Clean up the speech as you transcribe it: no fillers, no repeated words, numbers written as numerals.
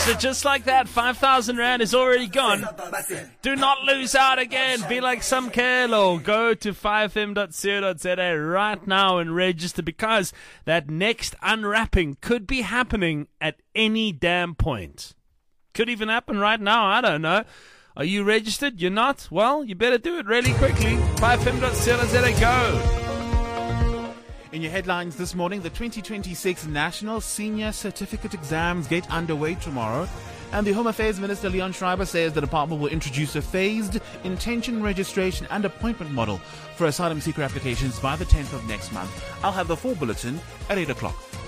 So just like that, 5,000 Rand is already gone. Do not lose out again. Be like some Kelo. Go to 5fm.co.za right now and register, because that next unwrapping could be happening at any damn point. Could even happen right now. I don't know. Are you registered? You're not? Well, you better do it really quickly. 5fm.co.za. Go. In your headlines this morning, the 2026 National Senior Certificate Exams get underway tomorrow. And the Home Affairs Minister Leon Schreiber says the department will introduce a phased intention registration and appointment model for asylum seeker applications by the 10th of next month. I'll have the full bulletin at 8 o'clock.